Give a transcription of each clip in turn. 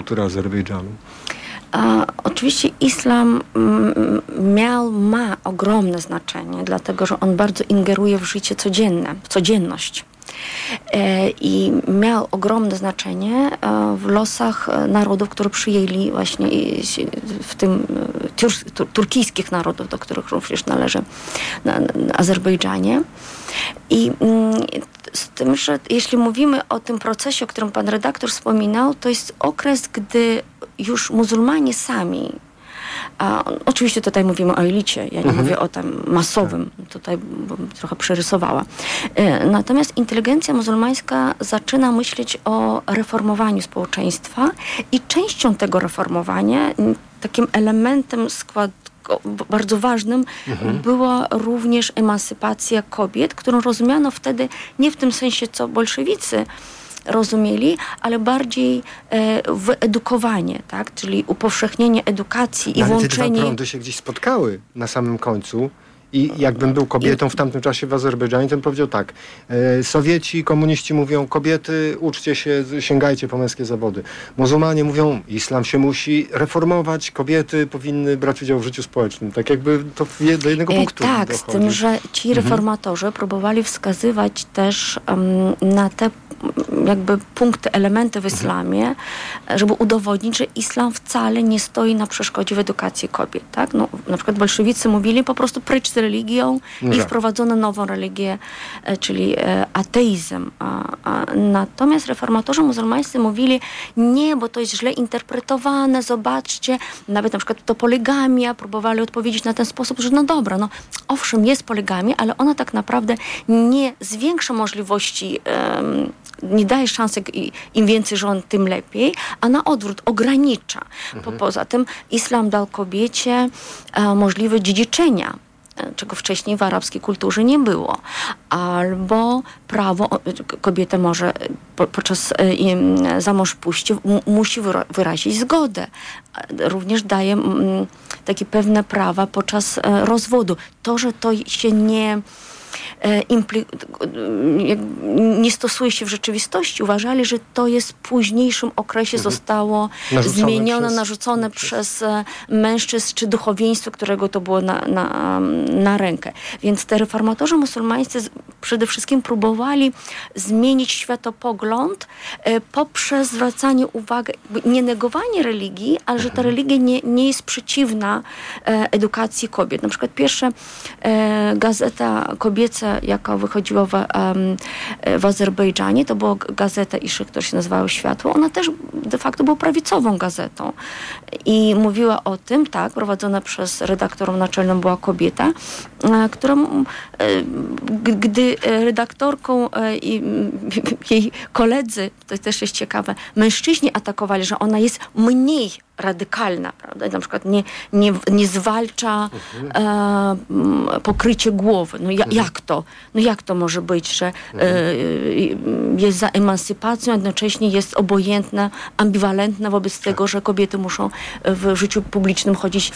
kultura Azerbejdżanu? Oczywiście islam ma ogromne znaczenie, dlatego że on bardzo ingeruje w życie codzienne, w codzienność. I miał ogromne znaczenie w losach narodów, które przyjęli właśnie w tym turkijskich narodów, do których również należy Azerbejdżanie. I z tym, że jeśli mówimy o tym procesie, o którym pan redaktor wspominał, to jest okres, gdy już muzułmanie sami, oczywiście tutaj mówimy o elicie, ja nie mówię o tym masowym, tutaj bym trochę przerysowała. Natomiast inteligencja muzułmańska zaczyna myśleć o reformowaniu społeczeństwa i częścią tego reformowania, takim elementem bardzo ważnym była również emancypacja kobiet, którą rozumiano wtedy nie w tym sensie, co bolszewicy rozumieli, ale bardziej wyedukowanie, tak? Czyli upowszechnienie edukacji i włączenie... Ale te dwa prądy się gdzieś spotkały na samym końcu. I jakbym był kobietą w tamtym czasie w Azerbejdżanie, to bym powiedział tak. Sowieci, komuniści mówią, kobiety, uczcie się, sięgajcie po męskie zawody. Muzułmanie mówią, islam się musi reformować, kobiety powinny brać udział w życiu społecznym. Tak jakby to do jednego punktu tak, dochodzi. Z tym, że ci reformatorzy próbowali wskazywać też na te jakby punkty, elementy w islamie, żeby udowodnić, że islam wcale nie stoi na przeszkodzie w edukacji kobiet. Tak? No, na przykład bolszewicy mówili po prostu precz z religią i wprowadzono nową religię, czyli ateizm. Natomiast reformatorzy muzułmańscy mówili, nie, bo to jest źle interpretowane, zobaczcie, nawet na przykład to poligamia, próbowali odpowiedzieć na ten sposób, że no dobra, no owszem, jest poligamia, ale ona tak naprawdę nie zwiększa możliwości, nie daje szansy, im więcej żon, tym lepiej, a na odwrót ogranicza. Poza tym islam dał kobiecie możliwość dziedziczenia, czego wcześniej w arabskiej kulturze nie było. Albo prawo, kobieta może podczas zamąż pójścia musi wyrazić zgodę. Również daje takie pewne prawa podczas rozwodu. To, że to się nie stosuje się w rzeczywistości. Uważali, że to jest w późniejszym okresie zostało narzucone przez mężczyzn czy duchowieństwo, którego to było na rękę. Więc te reformatorzy muzułmańscy przede wszystkim próbowali zmienić światopogląd poprzez zwracanie uwagi, nie negowanie religii, ale że ta religia nie jest przeciwna edukacji kobiet. Na przykład pierwsza gazeta kobieca, jaka wychodziła w Azerbejdżanie, to była gazeta Iszy, która się nazywała Światło. Ona też de facto była prawicową gazetą. I mówiła o tym, tak, prowadzona przez redaktorą naczelną była kobieta, która, gdy redaktorką i jej koledzy, to też jest ciekawe, mężczyźni atakowali, że ona jest mniej radykalna, prawda? Na przykład nie zwalcza pokrycie głowy. No jak to? No jak to może być, że jest za emancypacją, a jednocześnie jest obojętna, ambiwalentna wobec tego, że kobiety muszą w życiu publicznym chodzić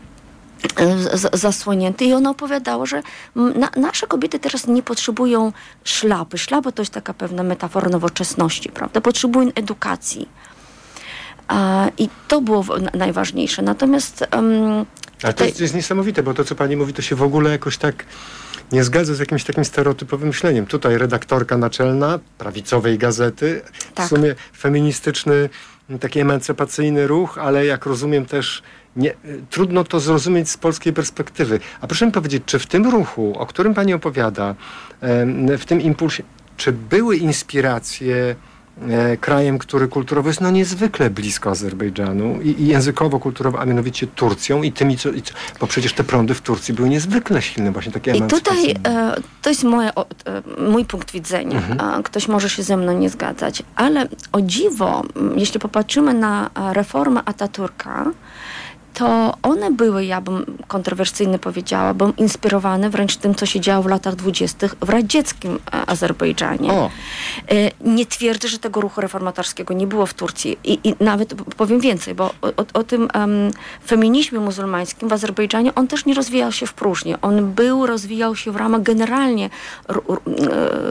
zasłonięte. I ona opowiadała, że nasze kobiety teraz nie potrzebują szlapy. Szlapa to jest taka pewna metafora nowoczesności, prawda? Potrzebują edukacji. I to było najważniejsze. Natomiast... Ale to jest niesamowite, bo to, co pani mówi, to się w ogóle jakoś tak nie zgadza z jakimś takim stereotypowym myśleniem. Tutaj redaktorka naczelna prawicowej gazety, w sumie feministyczny, taki emancypacyjny ruch, ale jak rozumiem też trudno to zrozumieć z polskiej perspektywy. A proszę mi powiedzieć, czy w tym ruchu, o którym pani opowiada, w tym impulsie, czy były inspiracje krajem, który kulturowo jest niezwykle blisko Azerbejdżanu i językowo, kulturowo, a mianowicie Turcją i tymi, bo przecież te prądy w Turcji były niezwykle silne, właśnie takie emancypacyjne. I tutaj to jest mój punkt widzenia. Ktoś może się ze mną nie zgadzać, ale o dziwo, jeśli popatrzymy na reformę Atatürka, to one były, ja bym kontrowersyjnie powiedziała, bym inspirowane wręcz tym, co się działo w latach 20. w radzieckim Azerbejdżanie. Nie twierdzę, że tego ruchu reformatorskiego nie było w Turcji. I nawet powiem więcej, bo o tym feminizmie muzułmańskim w Azerbejdżanie, on też nie rozwijał się w próżni. On rozwijał się w ramach generalnie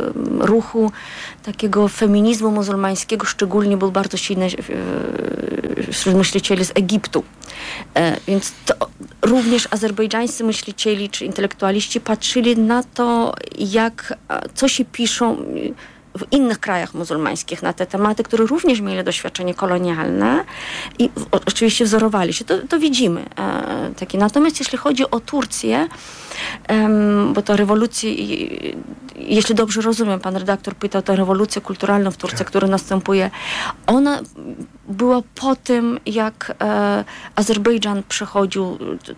ruchu takiego feminizmu muzułmańskiego, szczególnie był bardzo silny wśród myślicieli z Egiptu. Więc to również azerbejdżańscy myślicieli czy intelektualiści patrzyli na to, co się piszą w innych krajach muzułmańskich na te tematy, które również mieli doświadczenie kolonialne i oczywiście wzorowali się. To widzimy. Natomiast jeśli chodzi o Turcję, bo to rewolucja, jeśli dobrze rozumiem, pan redaktor pytał o tę rewolucję kulturalną w Turcji, która następuje, ona była po tym, jak Azerbejdżan przechodził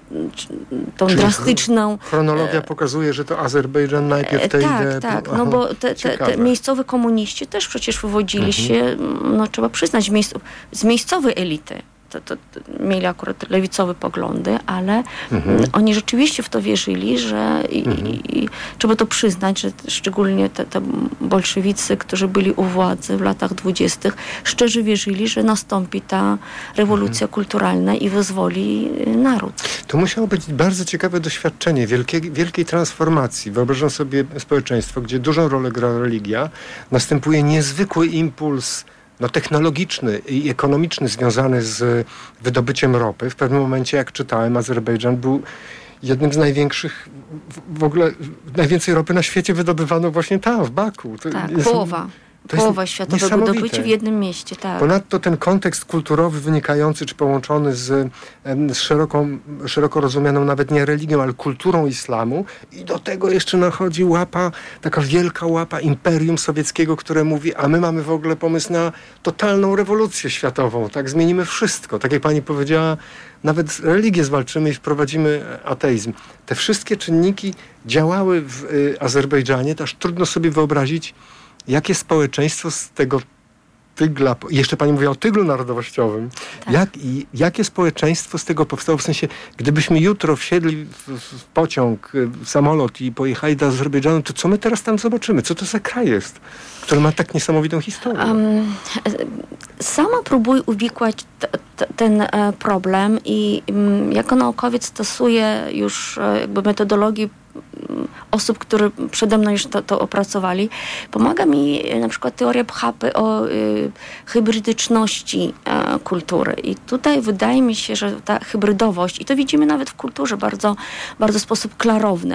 tą drastyczną... Chronologia pokazuje, że to Azerbejdżan najpierw te idee... Tak, no bo te miejscowi komuniści też przecież wywodzili się, no trzeba przyznać, z miejscowej elity. To mieli akurat lewicowe poglądy, ale oni rzeczywiście w to wierzyli, że i trzeba to przyznać, że szczególnie te bolszewicy, którzy byli u władzy w latach 20., szczerze wierzyli, że nastąpi ta rewolucja kulturalna i wyzwoli naród. To musiało być bardzo ciekawe doświadczenie wielkiej transformacji. Wyobrażam sobie społeczeństwo, gdzie dużą rolę gra religia, następuje niezwykły impuls technologiczny i ekonomiczny związany z wydobyciem ropy. W pewnym momencie, jak czytałem, Azerbejdżan był jednym z największych, w ogóle najwięcej ropy na świecie wydobywano właśnie tam, w Baku. Połowa światowego wydobycia w jednym mieście, tak. Ponadto ten kontekst kulturowy wynikający czy połączony z szeroko rozumianą nawet nie religią, ale kulturą islamu i do tego jeszcze nachodzi taka wielka łapa imperium sowieckiego, które mówi, a my mamy w ogóle pomysł na totalną rewolucję światową, tak, zmienimy wszystko. Tak jak pani powiedziała, nawet religię zwalczymy i wprowadzimy ateizm. Te wszystkie czynniki działały w Azerbejdżanie, to aż trudno sobie wyobrazić, jakie społeczeństwo z tego tygla, jeszcze pani mówiła o tyglu narodowościowym, tak. Jakie społeczeństwo z tego powstało, w sensie, gdybyśmy jutro wsiedli w pociąg, w samolot i pojechali do Azerbejdżanu, to co my teraz tam zobaczymy? Co to za kraj jest, który ma tak niesamowitą historię? Sama próbuję uwikłać ten problem i jako naukowiec stosuję już jakby metodologię osób, które przede mną już to opracowali. Pomaga mi na przykład teoria Bhapy o hybrydyczności kultury. I tutaj wydaje mi się, że ta hybrydowość, i to widzimy nawet w kulturze bardzo, bardzo w sposób klarowny.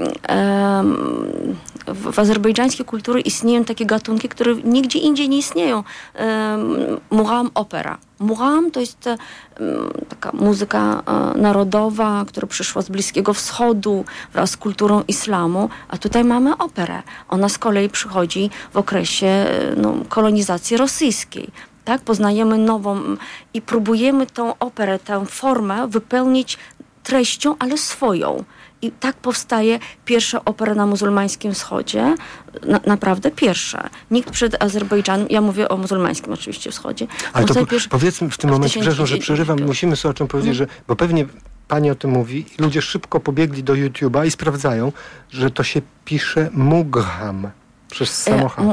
W azerbejdżańskiej kulturze istnieją takie gatunki, które nigdzie indziej nie istnieją. Mugham opera. Mugham to jest taka muzyka narodowa, która przyszła z Bliskiego Wschodu wraz z kulturą islamu, a tutaj mamy operę. Ona z kolei przychodzi w okresie kolonizacji rosyjskiej. Tak? Poznajemy nową i próbujemy tą operę, tę formę wypełnić treścią, ale swoją. I tak powstaje pierwsza opera na muzułmańskim wschodzie. Naprawdę pierwsza. Nikt przed Azerbejdżanem, ja mówię o muzułmańskim oczywiście wschodzie. Ale to powiedzmy w tym momencie, przepraszam, że przerywam, musimy sobie o czym powiedzieć, bo pewnie pani o tym mówi, ludzie szybko pobiegli do YouTube'a i sprawdzają, że to się pisze Mugham przez samochód.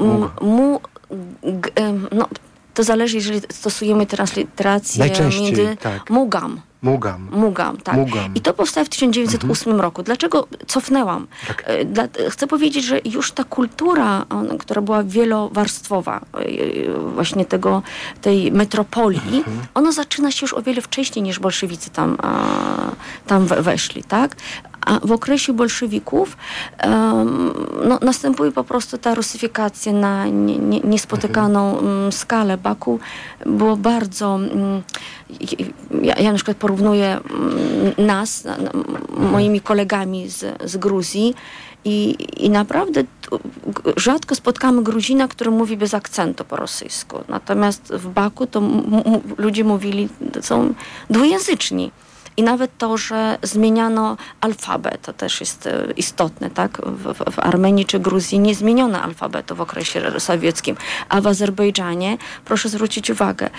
To zależy, jeżeli stosujemy transliterację najczęściej, tak. Mugham, tak. Mugham. I to powstało w 1908 roku. Dlaczego cofnęłam? Tak. Chcę powiedzieć, że już ta kultura, która była wielowarstwowa, właśnie tej metropolii, ona zaczyna się już o wiele wcześniej niż bolszewicy tam weszli, tak? A w okresie bolszewików następuje po prostu ta rusyfikacja na niespotykaną skalę. Baku było bardzo... Ja na przykład porównuję nas, moimi kolegami z Gruzji i naprawdę rzadko spotkamy Gruzina, który mówi bez akcentu po rosyjsku. Natomiast w Baku to ludzie mówili, są dwujęzyczni. I nawet to, że zmieniano alfabet, to też jest istotne, tak? W Armenii czy Gruzji nie zmieniono alfabetu w okresie sowieckim, a w Azerbejdżanie, proszę zwrócić uwagę,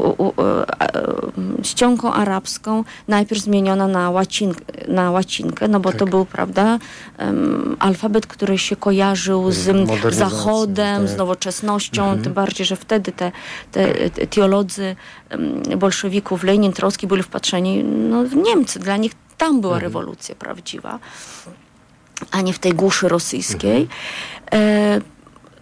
ściągą arabską najpierw zmieniono na łacinkę, no bo tak. To był, prawda, alfabet, który się kojarzył z Zachodem, tak. Z nowoczesnością, tym bardziej, że wtedy te teolodzy bolszewików, Lenin, Trocki byli wpatrzeni w Niemcy. Dla nich tam była rewolucja prawdziwa, a nie w tej głuszy rosyjskiej.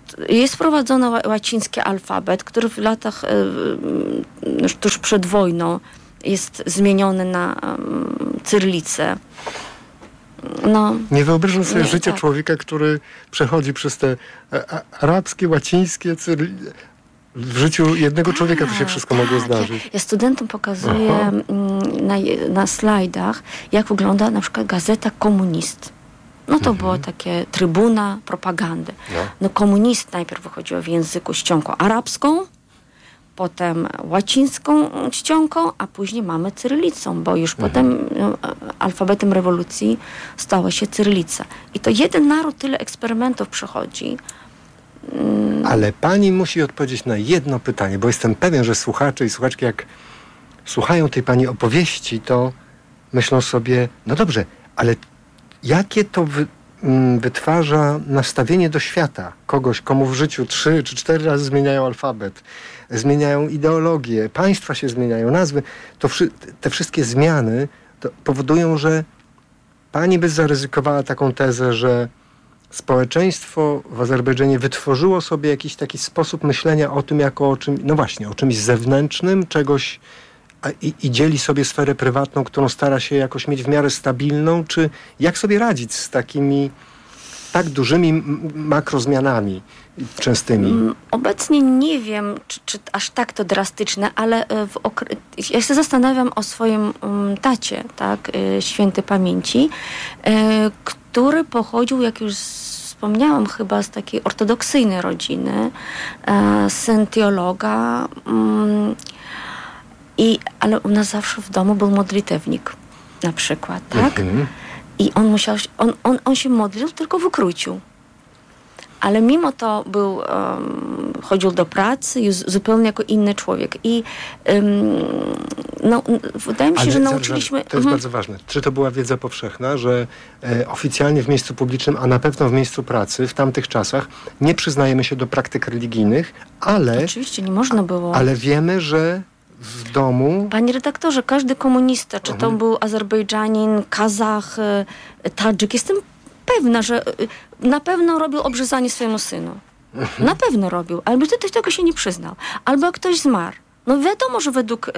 jest wprowadzony łaciński alfabet, który w latach tuż przed wojną jest zmieniony na cyrylicę. No, nie wyobrażam sobie życia człowieka, który przechodzi przez te arabskie, łacińskie, w życiu jednego człowieka to się wszystko mogło zdarzyć. Ja studentom pokazuję na slajdach, jak wygląda na przykład gazeta Komunist. No to było takie trybuna propagandy. No komunist najpierw wychodził w języku czcionką arabską, potem łacińską czcionką, a później mamy cyrylicą, bo już potem alfabetem rewolucji stała się cyrylica. I to jeden naród tyle eksperymentów przechodzi. Ale pani musi odpowiedzieć na jedno pytanie, bo jestem pewien, że słuchacze i słuchaczki, jak słuchają tej pani opowieści, to myślą sobie, no dobrze, ale jakie to wytwarza nastawienie do świata kogoś, komu w życiu 3 czy 4 razy zmieniają alfabet, zmieniają ideologię, państwa się zmieniają, nazwy, to te wszystkie zmiany powodują, że pani by zaryzykowała taką tezę, że społeczeństwo w Azerbejdżanie wytworzyło sobie jakiś taki sposób myślenia o tym jako o czymś, no właśnie, o czymś zewnętrznym, czegoś i dzieli sobie sferę prywatną, którą stara się jakoś mieć w miarę stabilną, czy jak sobie radzić z takimi tak dużymi makrozmianami częstymi? Obecnie nie wiem, czy aż tak to drastyczne, ale ja się zastanawiam o swoim tacie, tak, świętej pamięci, który pochodził, jak już wspomniałam, chyba z takiej ortodoksyjnej rodziny, syn teologa, ale u nas zawsze w domu był modlitewnik, na przykład, tak? I on się modlił tylko w ukróciu. Ale mimo to chodził do pracy i zupełnie jako inny człowiek. I wydaje mi się, że nauczyliśmy... To jest bardzo ważne. Czy to była wiedza powszechna, że oficjalnie w miejscu publicznym, a na pewno w miejscu pracy w tamtych czasach nie przyznajemy się do praktyk religijnych, ale... Oczywiście, nie można było. Ale wiemy, że w domu... Panie redaktorze, każdy komunista, czy to był Azerbejdżanin, Kazach, Tadżyk, jestem pewna, że na pewno robił obrzezanie swojemu synu. Na pewno robił. Albo ktoś tego się nie przyznał. Albo jak ktoś zmarł. No wiadomo, że według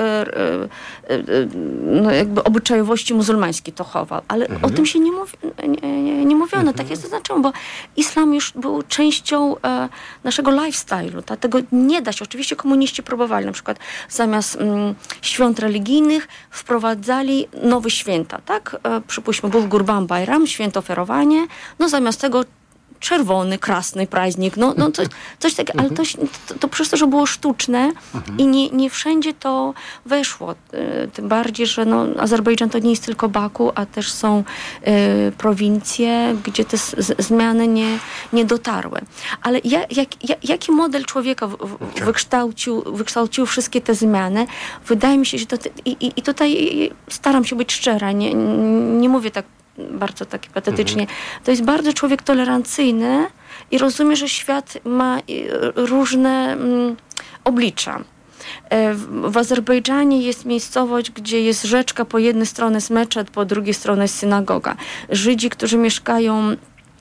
jakby obyczajowości muzułmańskiej to chował, ale o tym się nie mówiono. Tak jest zaznaczone, bo islam już był częścią naszego lifestyle'u. Tego nie da się. Oczywiście komuniści próbowali, na przykład zamiast świąt religijnych wprowadzali nowe święta, tak? Przypuśćmy, był Gurban Bayram, święto ofiarowanie, no zamiast tego czerwony, krasny praźnik, coś takiego, ale to przez to, że było sztuczne i nie wszędzie to weszło. Tym bardziej, że Azerbejdżan to nie jest tylko Baku, a też są prowincje, gdzie te zmiany nie dotarły. Ale jaki model człowieka wykształcił wszystkie te zmiany? Wydaje mi się, że i tutaj staram się być szczera, nie mówię tak bardzo tak patetycznie. To jest bardzo człowiek tolerancyjny i rozumie, że świat ma różne oblicza. W Azerbejdżanie jest miejscowość, gdzie jest rzeczka, po jednej stronie jest meczet, po drugiej stronie jest synagoga. Żydzi, którzy mieszkają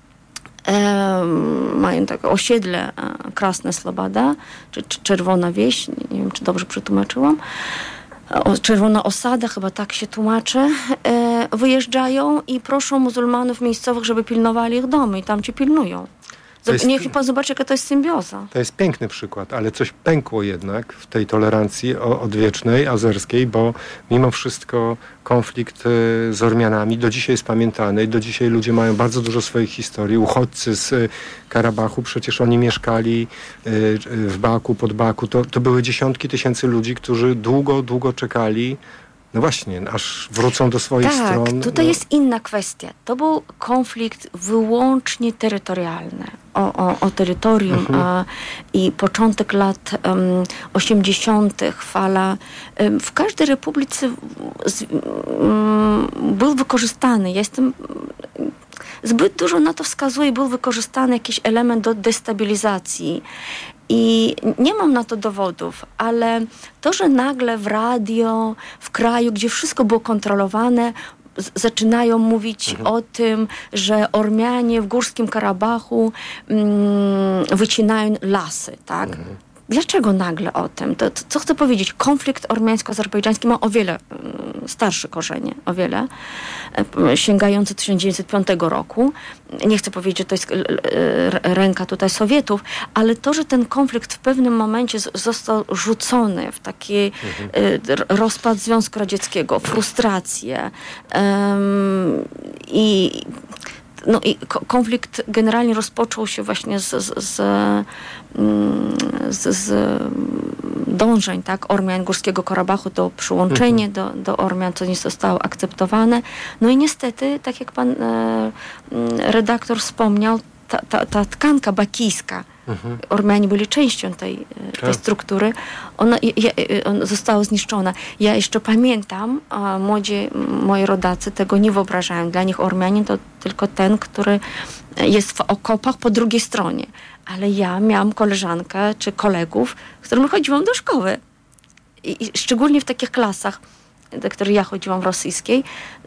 mają takie osiedle Krasna Slobada, czy Czerwona Wieś, nie wiem, czy dobrze przetłumaczyłam, Czerwona Osada, chyba tak się tłumaczy, wyjeżdżają i proszą muzułmanów miejscowych, żeby pilnowali ich domy i tam ci pilnują. Niech pan zobaczy, jaka to jest symbioza. To jest piękny przykład, ale coś pękło jednak w tej tolerancji odwiecznej, azerskiej, bo mimo wszystko konflikt z Ormianami do dzisiaj jest pamiętany i do dzisiaj ludzie mają bardzo dużo swoich historii. Uchodźcy z Karabachu, przecież oni mieszkali w Baku, pod Baku. To były dziesiątki tysięcy ludzi, którzy długo czekali, no właśnie, aż wrócą do swoich stron. Tak, tutaj jest inna kwestia. To był konflikt wyłącznie terytorialny. O terytorium i początek lat 80. fala. W każdej republice był wykorzystany. Zbyt dużo na to wskazuje, był wykorzystany jakiś element do destabilizacji. I nie mam na to dowodów, ale to, że nagle w radio, w kraju, gdzie wszystko było kontrolowane, zaczynają mówić o tym, że Ormianie w Górskim Karabachu wycinają lasy, tak? Dlaczego nagle o tym? Co chcę powiedzieć? Konflikt ormiańsko-azerbejdżański ma o wiele starsze korzenie, o wiele, sięgające 1905 roku. Nie chcę powiedzieć, że to jest ręka tutaj Sowietów, ale to, że ten konflikt w pewnym momencie został rzucony w taki rozpad Związku Radzieckiego, frustrację i konflikt generalnie rozpoczął się właśnie z dążeń, tak, Ormian Górskiego Karabachu, to przyłączenie do Ormian, co nie zostało akceptowane. No i niestety, tak jak pan redaktor wspomniał, ta tkanka bakijska, Ormianie byli częścią tej struktury, ona została zniszczona. Ja jeszcze pamiętam, moi rodacy tego nie wyobrażają. Dla nich Ormianin to tylko ten, który jest w okopach po drugiej stronie. Ale ja miałam koleżankę czy kolegów, z którymi chodziłam do szkoły. I szczególnie w takich klasach, do których ja chodziłam, rosyjskiej,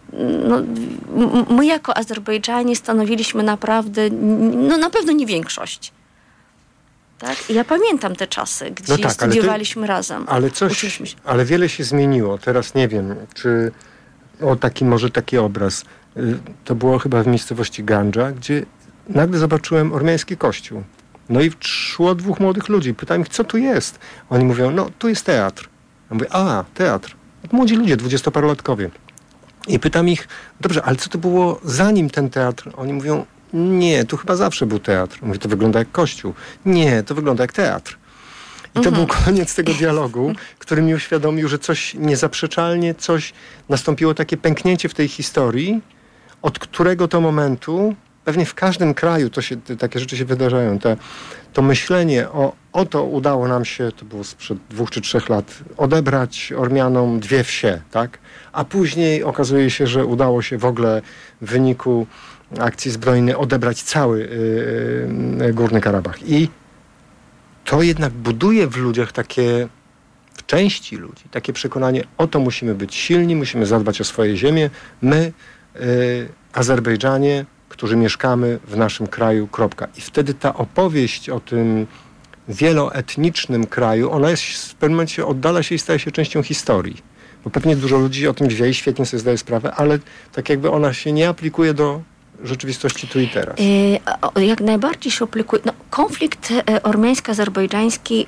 my jako Azerbejdżanie stanowiliśmy naprawdę, na pewno nie większość. Tak? I ja pamiętam te czasy, gdzie studiowaliśmy razem. Ale wiele się zmieniło. Teraz nie wiem, czy może taki obraz. To było chyba w miejscowości Gandża, gdzie nagle zobaczyłem ormiański kościół. No i szło 2 młodych ludzi. Pytałem ich, co tu jest? Oni mówią, tu jest teatr. Ja mówię, teatr. Młodzi ludzie, 20-parolatkowie. I pytam ich, dobrze, ale co to było zanim ten teatr? Oni mówią, nie, tu chyba zawsze był teatr. Mówię, to wygląda jak kościół. Nie, to wygląda jak teatr. I to był koniec tego dialogu, który mi uświadomił, że coś niezaprzeczalnie, nastąpiło takie pęknięcie w tej historii, od którego to momentu, pewnie w każdym kraju takie rzeczy się wydarzają. To myślenie to udało nam się, to było sprzed 2 czy 3 lat, odebrać Ormianom 2 wsie, tak? A później okazuje się, że udało się w ogóle w wyniku akcji zbrojnej odebrać cały Górny Karabach. I to jednak buduje w ludziach w części ludzi, takie przekonanie, oto musimy być silni, musimy zadbać o swoje ziemię. My, Azerbejdżanie, którzy mieszkamy w naszym kraju, kropka. I wtedy ta opowieść o tym wieloetnicznym kraju, ona jest w pewnym momencie oddala się i staje się częścią historii. Bo pewnie dużo ludzi o tym wie i świetnie sobie zdaje sprawę, ale tak jakby ona się nie aplikuje do rzeczywistości tu i teraz. Jak najbardziej się aplikuje. Konflikt ormiańsko-azerbejdżański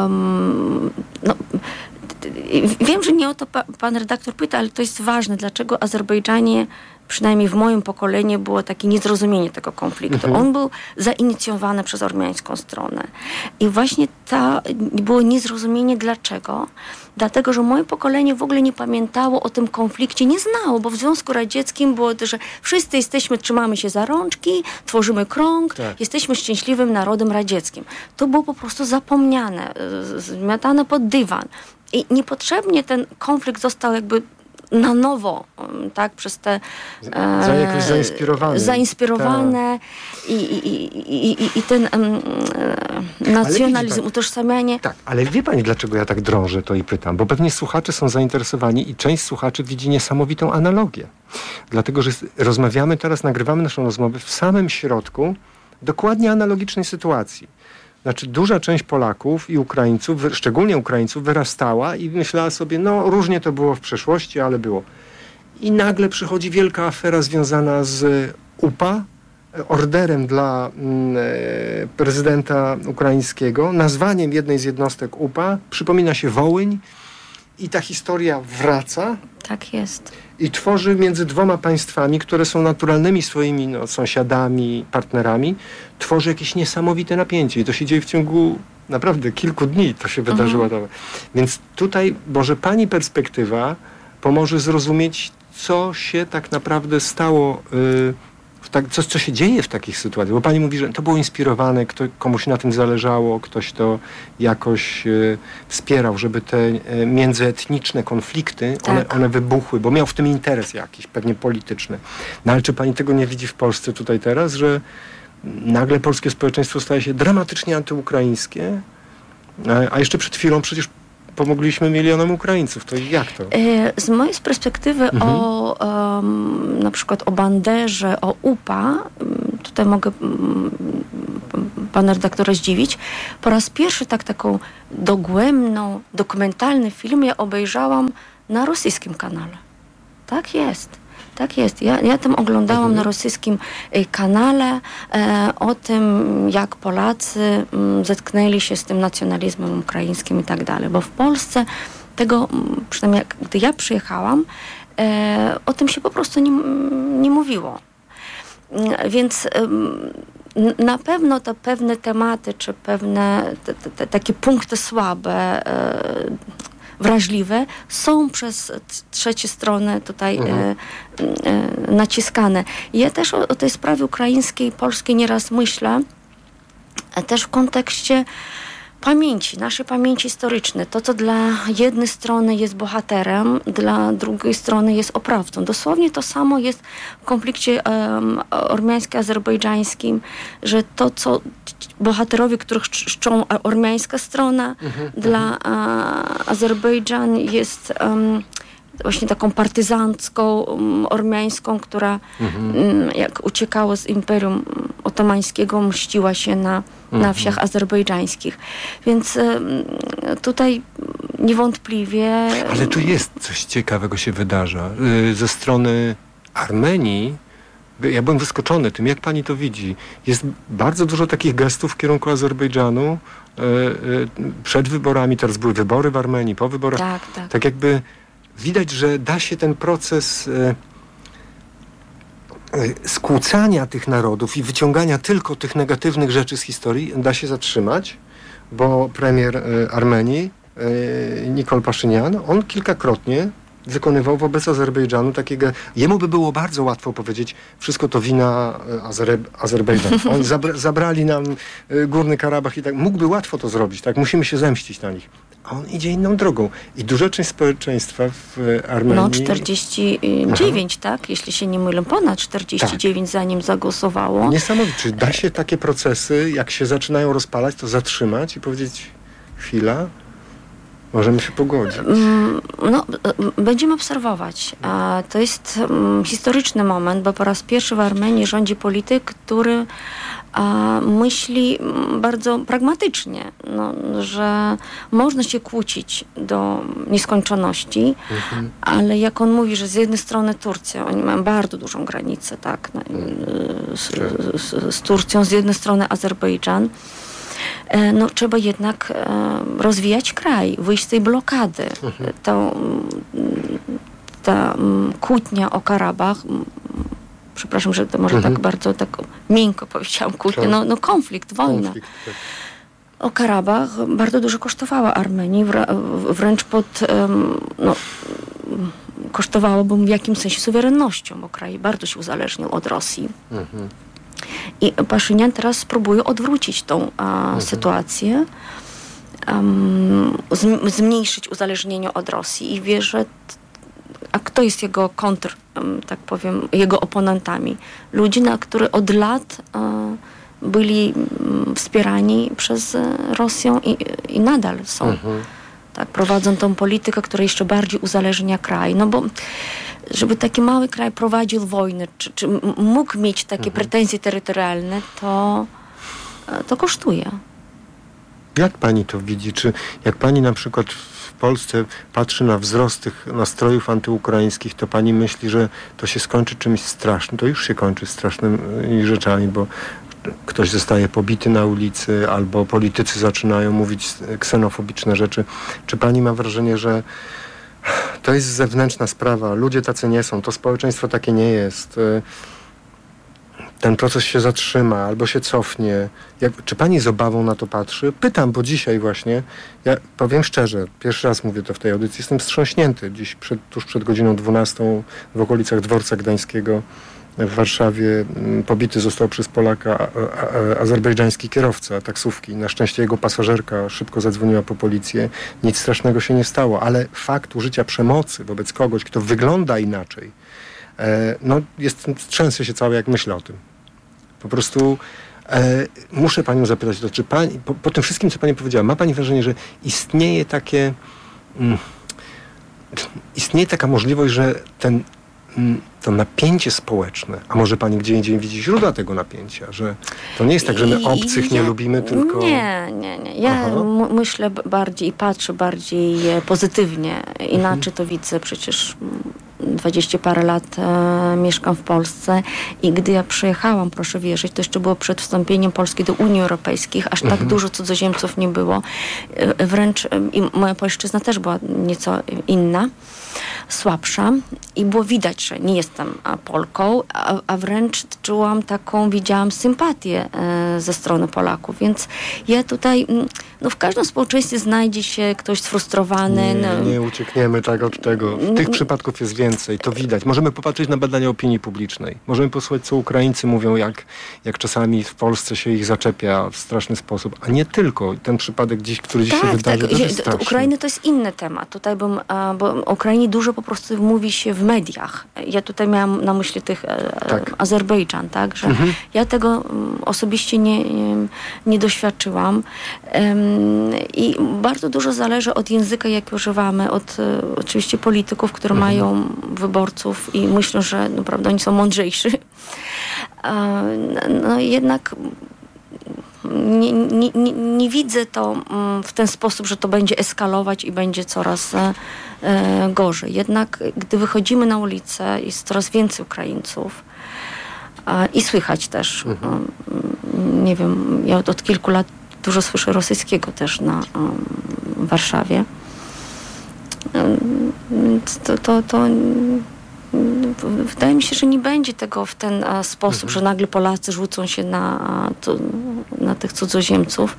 wiem, że nie o to pan redaktor pyta, ale to jest ważne. Dlaczego Azerbejdżanie, przynajmniej w moim pokoleniu, było takie niezrozumienie tego konfliktu. On był zainicjowany przez ormiańską stronę. I właśnie było niezrozumienie. Dlaczego? Dlatego, że moje pokolenie w ogóle nie pamiętało o tym konflikcie, nie znało, bo w Związku Radzieckim było to, że wszyscy trzymamy się za rączki, tworzymy krąg, jesteśmy szczęśliwym narodem radzieckim. To było po prostu zapomniane, zmiatane pod dywan. I niepotrzebnie ten konflikt został jakby na nowo, tak, przez te jakoś zainspirowane i ten nacjonalizm, utożsamianie. Tak, ale wie pani, dlaczego ja tak drążę to i pytam? Bo pewnie słuchacze są zainteresowani i część słuchaczy widzi niesamowitą analogię. Dlatego, że nagrywamy naszą rozmowę w samym środku dokładnie analogicznej sytuacji. Znaczy duża część Polaków i Ukraińców, szczególnie Ukraińców, wyrastała i myślała sobie, różnie to było w przeszłości, ale było. I nagle przychodzi wielka afera związana z UPA, orderem dla prezydenta ukraińskiego, nazwaniem jednej z jednostek UPA, przypomina się Wołyń i ta historia wraca. Tak jest. I tworzy między 2 państwami, które są naturalnymi swoimi sąsiadami, partnerami, tworzy jakieś niesamowite napięcie. I to się dzieje w ciągu naprawdę kilku dni. To się wydarzyło. Więc tutaj może pani perspektywa pomoże zrozumieć, co się tak naprawdę stało, co się dzieje w takich sytuacjach. Bo pani mówi, że to było inspirowane, komuś na tym zależało, ktoś to jakoś wspierał, żeby te międzyetniczne konflikty, one wybuchły, bo miał w tym interes jakiś, pewnie polityczny. Ale czy pani tego nie widzi w Polsce tutaj teraz, że nagle polskie społeczeństwo staje się dramatycznie antyukraińskie, a jeszcze przed chwilą przecież pomogliśmy milionom Ukraińców. To jak to? Z mojej perspektywy na przykład o Banderze, o UPA, tutaj mogę pana redaktora zdziwić, po raz pierwszy taką dogłębną, dokumentalny film ja obejrzałam na rosyjskim kanale. Tak jest. Tak jest. Ja tam oglądałam na rosyjskim kanale o tym, jak Polacy zetknęli się z tym nacjonalizmem ukraińskim i tak dalej. Bo w Polsce tego, przynajmniej gdy ja przyjechałam, o tym się po prostu nie mówiło. Więc na pewno te pewne tematy, czy pewne takie punkty słabe, wrażliwe są przez trzecie strony tutaj naciskane. Ja też o tej sprawie ukraińskiej, polskiej nieraz myślę, też w kontekście pamięci, naszej pamięci historycznej. To, co dla jednej strony jest bohaterem, dla drugiej strony jest oprawcą. Dosłownie to samo jest w konflikcie ormiańsko-azerbejdżańskim, że to, co bohaterowie, których czczą ormiańska strona, dla Azerbejdżan jest właśnie taką partyzancką, ormiańską, która jak uciekała z Imperium Otomańskiego, mściła się na wsiach azerbejdżańskich. Więc tutaj niewątpliwie... Ale tu jest coś ciekawego się wydarza. Ze strony Armenii, ja byłem wyskoczony tym, jak pani to widzi. Jest bardzo dużo takich gestów w kierunku Azerbejdżanu. Przed wyborami, teraz były wybory w Armenii, po wyborach. Tak jakby widać, że da się ten proces skłócania tych narodów i wyciągania tylko tych negatywnych rzeczy z historii da się zatrzymać, bo premier Armenii, Nikol Paszynian, on kilkakrotnie wykonywał wobec Azerbejdżanu takiego... Jemu by było bardzo łatwo powiedzieć, wszystko to wina Azerbejdżanu. Oni zabrali nam Górny Karabach i tak. Mógłby łatwo to zrobić, tak? Musimy się zemścić na nich. A on idzie inną drogą. I duża część społeczeństwa w Armenii... No 49, tak? Jeśli się nie mylę, ponad 49 tak. Zanim zagłosowało. Niesamowite. Czy da się takie procesy, jak się zaczynają rozpalać, to zatrzymać i powiedzieć chwila, możemy się pogodzić? No, będziemy obserwować. To jest historyczny moment, bo po raz pierwszy w Armenii rządzi polityk, który myśli bardzo pragmatycznie, że można się kłócić do nieskończoności, ale jak on mówi, że z jednej strony Turcja, oni mają bardzo dużą granicę, tak, z Turcją, z jednej strony Azerbejdżan, trzeba jednak rozwijać kraj, wyjść z tej blokady. Ta kłótnia o Karabach, przepraszam, że to może tak bardzo tak miękko powiedziałam, kłótnia, konflikt, wojna. Tak. O Karabach bardzo dużo kosztowała Armenii, wręcz kosztowałoby w jakimś sensie suwerennością, bo kraj bardzo się uzależnił od Rosji. I Paszynian teraz próbuje odwrócić tą sytuację, zmniejszyć uzależnienie od Rosji i wie, że kto jest jego tak powiem, jego oponentami? Ludzie, którzy od lat byli wspierani przez Rosję i nadal są. Tak, prowadzą tą politykę, która jeszcze bardziej uzależnia kraj. No bo żeby taki mały kraj prowadził wojnę, czy mógł mieć takie pretensje terytorialne, to kosztuje. Jak pani to widzi? Czy jak pani na przykład w Polsce patrzy na wzrost tych nastrojów antyukraińskich, to pani myśli, że to się skończy czymś strasznym? To już się kończy strasznymi rzeczami, bo ktoś zostaje pobity na ulicy, albo politycy zaczynają mówić ksenofobiczne rzeczy. Czy pani ma wrażenie, że to jest zewnętrzna sprawa, ludzie tacy nie są, to społeczeństwo takie nie jest, ten proces się zatrzyma albo się cofnie? Czy pani z obawą na to patrzy? Pytam, bo dzisiaj właśnie, ja powiem szczerze, pierwszy raz mówię to w tej audycji, jestem wstrząśnięty. Dziś tuż przed godziną 12 w okolicach Dworca Gdańskiego w Warszawie pobity został przez Polaka azerbejdżański kierowca taksówki. Na szczęście jego pasażerka szybko zadzwoniła po policję. Nic strasznego się nie stało, ale fakt użycia przemocy wobec kogoś, kto wygląda inaczej, trzęsę się cały, jak myślę o tym. Po prostu muszę panią zapytać, czy pani, po tym wszystkim, co pani powiedziała, ma pani wrażenie, że istnieje takie istnieje taka możliwość, że to napięcie społeczne, a może pani gdzie indziej widzi źródła tego napięcia, że to nie jest tak, że my obcych nie lubimy, tylko... Nie. Ja myślę bardziej i patrzę bardziej pozytywnie. Inaczej to widzę. Przecież 20 parę lat mieszkam w Polsce i gdy ja przyjechałam, proszę wierzyć, to jeszcze było przed wstąpieniem Polski do Unii Europejskiej, aż tak dużo cudzoziemców nie było. Wręcz i moja polszczyzna też była nieco inna, słabsza i było widać, że nie jestem Polką, a wręcz widziałam sympatię ze strony Polaków, więc ja tutaj, w każdym społeczeństwie znajdzie się ktoś sfrustrowany. Nie uciekniemy tak od tego. Tych przypadków jest więcej, to widać. Możemy popatrzeć na badania opinii publicznej. Możemy posłuchać, co Ukraińcy mówią, jak czasami w Polsce się ich zaczepia w straszny sposób, a nie tylko. Ten przypadek który dziś się wydarzy, to jest straszny. Ukrainy to jest inny temat. Tutaj bo o Ukrainie dużo po prostu mówi się w mediach. Ja tutaj miałam na myśli Azerbejdżan, tak? Że ja tego osobiście nie doświadczyłam. I bardzo dużo zależy od języka, jaki używamy, od oczywiście polityków, którzy mają wyborców i myślą, że naprawdę oni są mądrzejsi. Jednak nie widzę to w ten sposób, że to będzie eskalować i będzie coraz gorzej. Jednak gdy wychodzimy na ulicę, jest coraz więcej Ukraińców i słychać też, nie wiem, ja od kilku lat dużo słyszę rosyjskiego też w Warszawie. To wydaje mi się, że nie będzie tego w ten sposób, że nagle Polacy rzucą się na tych cudzoziemców.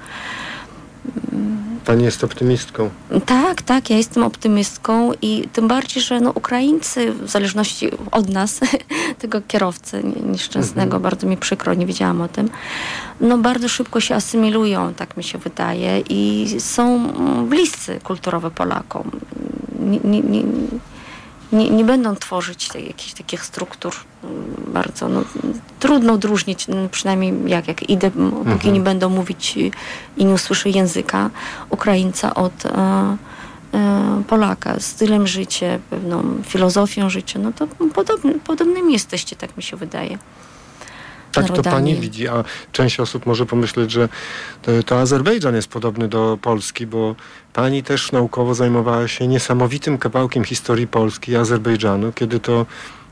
Pani jest optymistką. Tak, ja jestem optymistką i tym bardziej, że Ukraińcy, w zależności od nas, tego kierowcy nieszczęsnego, bardzo mi przykro, nie wiedziałam o tym, bardzo szybko się asymilują, tak mi się wydaje, i są bliscy kulturowo Polakom. Nie będą tworzyć jakichś takich struktur bardzo, trudno odróżnić, przynajmniej jak idę, póki nie będą mówić i nie usłyszę języka Ukraińca od Polaka, stylem życia, pewną filozofią życia, to podobnymi jesteście, tak mi się wydaje. Tak narodami. to pani widzi, a część osób może pomyśleć, że to Azerbejdżan jest podobny do Polski, bo pani też naukowo zajmowała się niesamowitym kawałkiem historii Polski i Azerbejdżanu, kiedy to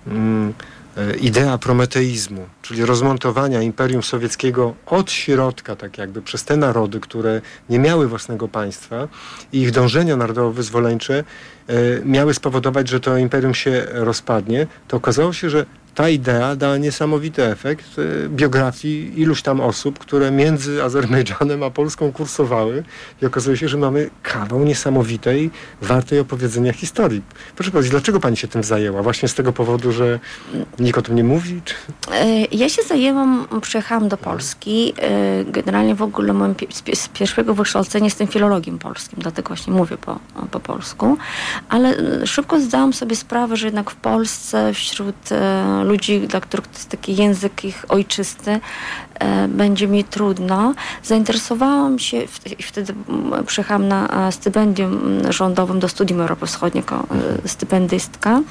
idea prometeizmu, czyli rozmontowania Imperium Sowieckiego od środka, tak jakby przez te narody, które nie miały własnego państwa i ich dążenia narodowo-wyzwoleńcze miały spowodować, że to imperium się rozpadnie, to okazało się, że ta idea dała niesamowity efekt biografii iluś tam osób, które między Azerbejdżanem a Polską kursowały i okazuje się, że mamy kawał niesamowitej, wartej opowiedzenia historii. Proszę powiedzieć, dlaczego pani się tym zajęła? Właśnie z tego powodu, że nikt o tym nie mówi? Czy... Ja się zajęłam, przyjechałam do Polski. Generalnie w ogóle z pierwszego wykształcenia jestem filologiem polskim, dlatego właśnie mówię po polsku, ale szybko zdałam sobie sprawę, że jednak w Polsce wśród ludzi, dla których to jest taki język ich ojczysty, będzie mi trudno. Zainteresowałam się, wtedy przyjechałam na stypendium rządowym do Studium Europy Wschodniej jako stypendystka,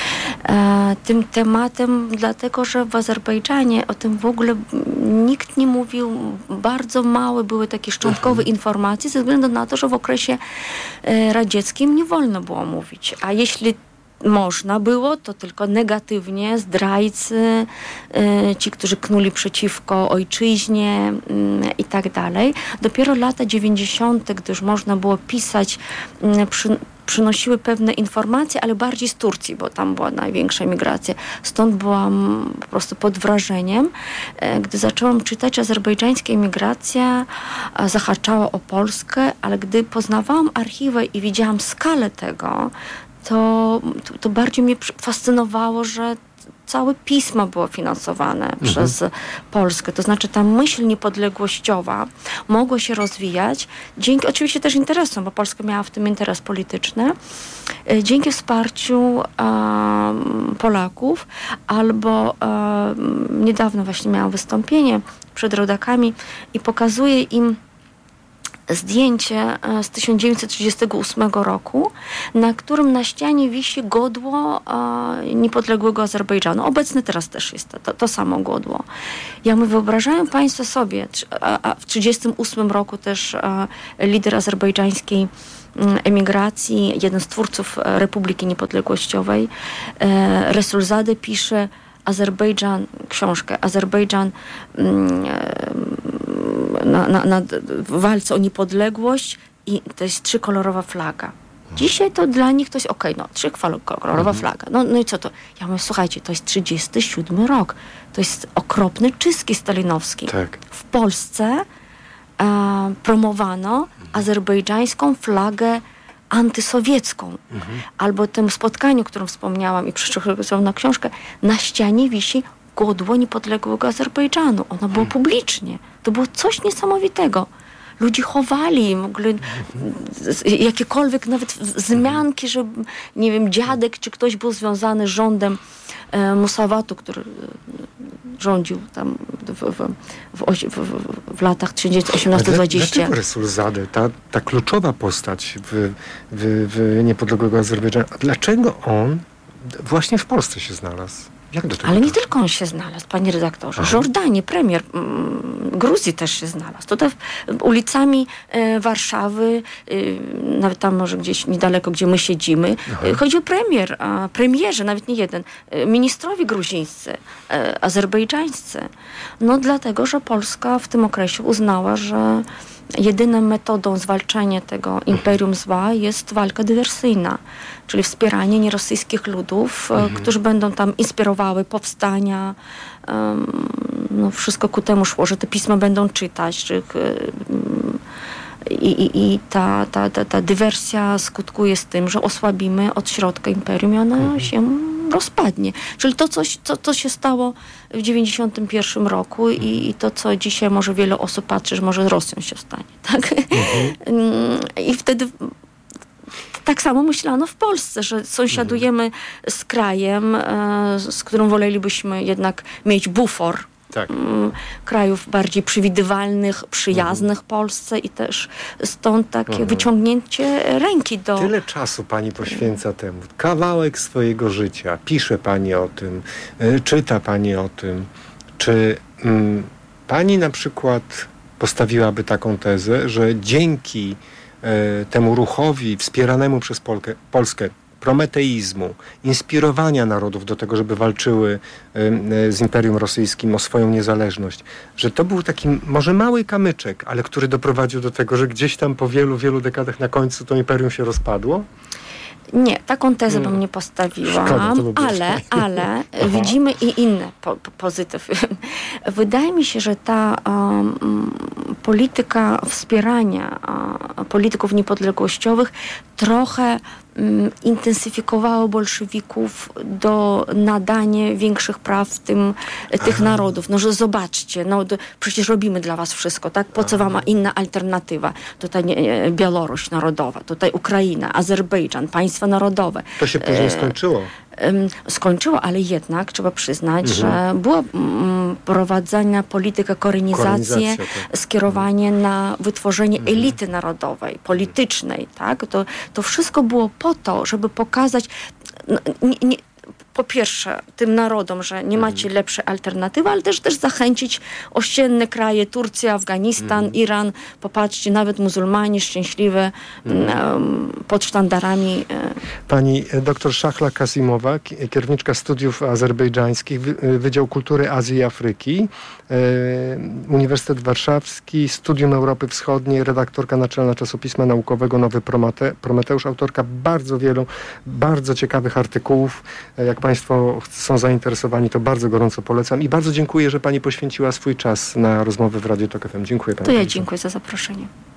tym tematem, dlatego że w Azerbejdżanie o tym w ogóle nikt nie mówił, bardzo małe były takie szczątkowe informacje, ze względu na to, że w okresie radzieckim nie wolno było mówić, a jeśli można było, to tylko negatywnie, zdrajcy, ci, którzy knuli przeciwko ojczyźnie i tak dalej. Dopiero lata 90., gdy już można było pisać, przynosiły pewne informacje, ale bardziej z Turcji, bo tam była największa migracja. Stąd byłam po prostu pod wrażeniem. Gdy zaczęłam czytać, azerbejdżańska emigracja zahaczała o Polskę, ale gdy poznawałam archiwę i widziałam skalę tego, to bardziej mnie fascynowało, że całe pismo było finansowane przez Polskę. To znaczy ta myśl niepodległościowa mogła się rozwijać dzięki oczywiście też interesom, bo Polska miała w tym interes polityczny, dzięki wsparciu Polaków, albo niedawno właśnie miałam wystąpienie przed rodakami i pokazuję im zdjęcie z 1938 roku, na którym na ścianie wisi godło niepodległego Azerbejdżanu. Obecne teraz też jest to samo godło. Ja mówię, wyobrażają Państwo sobie, a w 1938 roku też lider azerbejdżańskiej emigracji, jeden z twórców Republiki Niepodległościowej, Resulzade, pisze książkę Azerbejdżan w walce o niepodległość i to jest trzykolorowa flaga. Dzisiaj to dla nich to jest trzykolorowa flaga. No i co to? Ja mówię, słuchajcie, to jest 1937 rok. To jest okropny czystki stalinowski. Tak. W Polsce promowano azerbejdżańską flagę antysowiecką. Albo tym spotkaniu, o którym wspomniałam i przyszłą na książkę, na ścianie wisi godło niepodległego Azerbejdżanu. Ono było publicznie. To było coś niesamowitego. Ludzie chowali, mogli jakiekolwiek nawet wzmianki, że nie wiem, dziadek czy ktoś był związany z rządem Musawatu, który rządził tam w latach 1918-20. Dlaczego Resulzade, ta kluczowa postać w niepodległego Azerbejdżanu, dlaczego on właśnie w Polsce się znalazł? Jak do tego Ale nie tylko on się znalazł, panie redaktorze. Żordanie, premier Gruzji też się znalazł. Tutaj ulicami Warszawy, nawet tam może gdzieś niedaleko, gdzie my siedzimy, chodzi o premierzy, nawet nie jeden, ministrowie gruzińscy, azerbejdżańscy. No dlatego, że Polska w tym okresie uznała, że jedyną metodą zwalczania tego imperium zła jest walka dywersyjna, czyli wspieranie nierosyjskich ludów, którzy będą tam inspirowały powstania. Wszystko ku temu szło, że te pisma będą czytać, że i ta dywersja skutkuje z tym, że osłabimy od środka imperium i ona się rozpadnie. Czyli to, co się stało w 1991 roku i to, co dzisiaj może wiele osób patrzy, że może z Rosją się stanie. Tak? I wtedy tak samo myślano w Polsce, że sąsiadujemy z krajem, z którym wolelibyśmy jednak mieć bufor. Tak. Krajów bardziej przewidywalnych, przyjaznych Polsce i też stąd takie wyciągnięcie ręki do... Tyle czasu pani poświęca temu. Kawałek swojego życia. Pisze pani o tym, czyta pani o tym. Czy pani na przykład postawiłaby taką tezę, że dzięki temu ruchowi wspieranemu przez Polskę prometeizmu, inspirowania narodów do tego, żeby walczyły z Imperium Rosyjskim o swoją niezależność, że to był taki może mały kamyczek, ale który doprowadził do tego, że gdzieś tam po wielu, wielu dekadach na końcu to imperium się rozpadło? Nie, taką tezę bym nie postawiła, ale widzimy i inne pozytywy. Wydaje mi się, że ta polityka wspierania polityków niepodległościowych trochę intensyfikowało bolszewików do nadania większych praw tych narodów. No, że zobaczcie, przecież robimy dla was wszystko, tak? Po co wam inna alternatywa? Tutaj Białoruś narodowa, tutaj Ukraina, Azerbejdżan, państwa narodowe. To się później skończyło. Skończyło, ale jednak trzeba przyznać, że była prowadzona polityka korenizacji, skierowanie na wytworzenie elity narodowej, politycznej, tak? To wszystko było po to, żeby pokazać po pierwsze tym narodom, że nie macie lepszej alternatywy, ale też zachęcić ościenne kraje, Turcja, Afganistan, Iran. Popatrzcie, nawet muzułmanie szczęśliwe pod sztandarami. Pani dr Szachla Kasimowa, kierowniczka studiów azerbejdżańskich, Wydział Kultury Azji i Afryki, Uniwersytet Warszawski, Studium Europy Wschodniej, redaktorka naczelna czasopisma naukowego Nowy Prometeusz, autorka bardzo wielu, bardzo ciekawych artykułów. Jak Państwo są zainteresowani, to bardzo gorąco polecam i bardzo dziękuję, że Pani poświęciła swój czas na rozmowę w Radiu Tok FM. Dziękuję Pani. To ja dziękuję za zaproszenie.